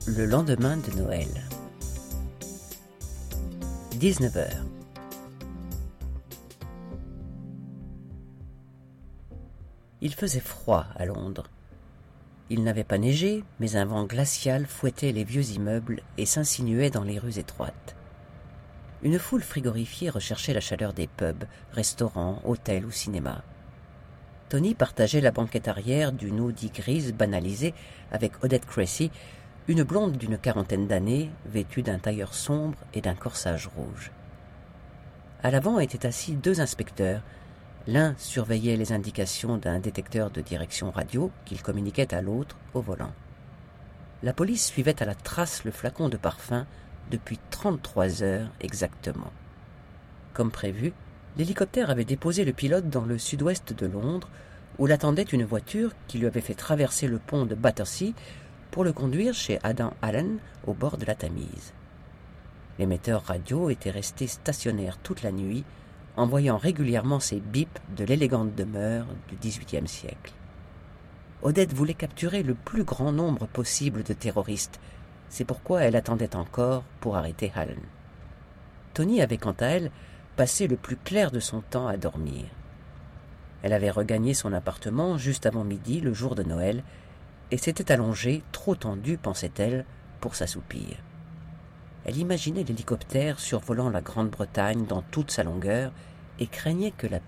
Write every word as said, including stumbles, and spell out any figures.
Le lendemain de Noël. dix-neuf heures. Il faisait froid à Londres. Il n'avait pas neigé, mais un vent glacial fouettait les vieux immeubles et s'insinuait dans les rues étroites. Une foule frigorifiée recherchait la chaleur des pubs, restaurants, hôtels ou cinémas. Tony partageait la banquette arrière d'une Audi grise banalisée avec Odette Cressy, une blonde d'une quarantaine d'années, vêtue d'un tailleur sombre et d'un corsage rouge. À l'avant étaient assis deux inspecteurs. L'un surveillait les indications d'un détecteur de direction radio qu'il communiquait à l'autre au volant. La police suivait à la trace le flacon de parfum depuis trente-trois heures exactement. Comme prévu, l'hélicoptère avait déposé le pilote dans le sud-ouest de Londres, où l'attendait une voiture qui lui avait fait traverser le pont de Battersea pour le conduire chez Adam Allen, au bord de la Tamise. L'émetteur radio était resté stationnaire toute la nuit, envoyant régulièrement ses bips de l'élégante demeure du dix-huitième siècle. Odette voulait capturer le plus grand nombre possible de terroristes. C'est pourquoi elle attendait encore pour arrêter Allen. Tony avait quant à elle passé le plus clair de son temps à dormir. Elle avait regagné son appartement juste avant midi le jour de Noël et s'était allongée, trop tendue, pensait-elle, pour s'assoupir. Elle imaginait l'hélicoptère survolant la Grande-Bretagne dans toute sa longueur et craignait que la